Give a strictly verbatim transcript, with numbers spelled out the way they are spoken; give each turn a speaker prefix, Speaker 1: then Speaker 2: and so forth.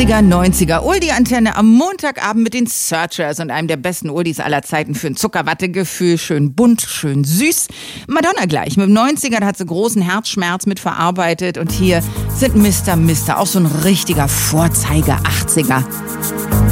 Speaker 1: achtziger, neunziger Oldie-Antenne am Montagabend mit den Searchers und einem der besten Oldies aller Zeiten für ein Zuckerwattegefühl. Schön bunt, schön süß. Madonna gleich. Mit dem neunziger, da hat sie großen Herzschmerz mit verarbeitet. Und hier sind Mister Mister, auch so ein richtiger Vorzeige-achtziger.